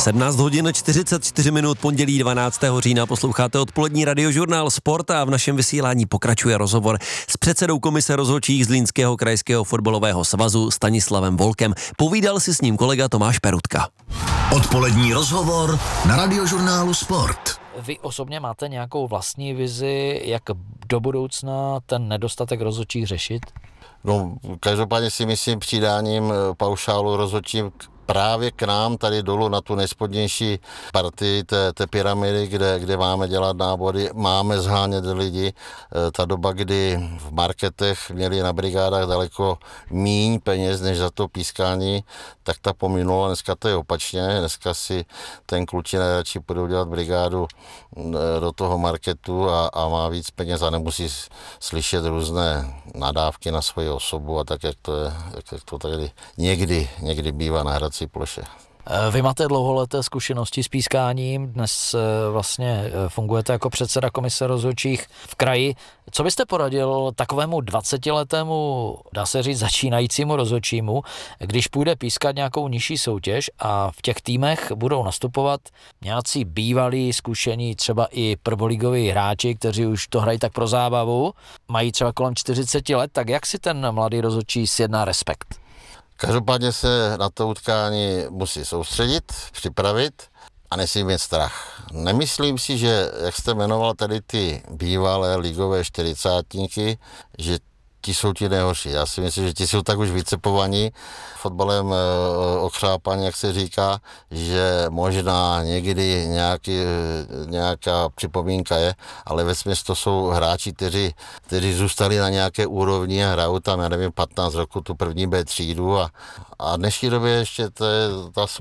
17 hodin 44 minut, pondělí 12. října, posloucháte odpolední radiožurnál Sport a v našem vysílání pokračuje rozhovor s předsedou komise rozhodčích Zlínského krajského fotbalového svazu Stanislavem Volkem. Povídal si s ním kolega Tomáš Perutka. Odpolední rozhovor na radiožurnálu Sport. Vy osobně máte nějakou vlastní vizi, jak do budoucna ten nedostatek rozhodčích řešit? No, každopádně si myslím přidáním paušálu rozhodčím právě k nám tady dolů na tu nejspodnější partii té pyramidy, kde máme dělat nábory, máme zhánět lidi. Ta doba, kdy v marketech měli na brigádách daleko míň peněz než za to pískání, tak ta pominula. Dneska to je opačně. Dneska si ten kluči nejradši půjdou dělat brigádu do toho marketu a má víc peněz a nemusí slyšet různé nadávky na svoji osobu a tak, jak to tady někdy bývá na hradci ploše. Vy máte dlouholeté zkušenosti s pískáním, dnes vlastně fungujete jako předseda komise rozhodčích v kraji. Co byste poradil takovému 20letému, dá se říct, začínajícímu rozhodčímu, když půjde pískat nějakou nižší soutěž a v těch týmech budou nastupovat nějací bývalí, zkušení, třeba i prvoligoví hráči, kteří už to hrají tak pro zábavu, mají třeba kolem 40 let, tak jak si ten mladý rozhodčí sjedná respekt? Každopádně se na to utkání musí soustředit, připravit a nesmí mít strach. Nemyslím si, že, jak jste jmenoval tady ty bývalé ligové 40tníky, že ti jsou ti nejhorší. Já si myslím, že ti jsou tak už vycepovaní, fotbalem okřápaní, jak se říká, že možná někdy nějaká připomínka je, ale vesměs to jsou hráči, kteří zůstali na nějaké úrovni a hrajou tam, já nevím, 15 roku tu první B třídu a v dnešní době ještě to je ta